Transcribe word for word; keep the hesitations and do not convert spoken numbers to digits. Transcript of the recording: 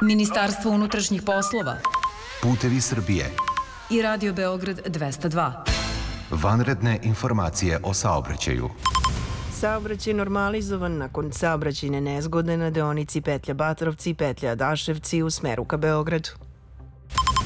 Ministarstvo unutrašnjih poslova, Putevi Srbije i Radio Beograd dvesta dva. Vanredne informacije o saobraćaju. Saobraćaj normalizovan nakon saobraćajne nezgode na deonici petlja Batrovci, petlja Daševci u smeru ka Beogradu.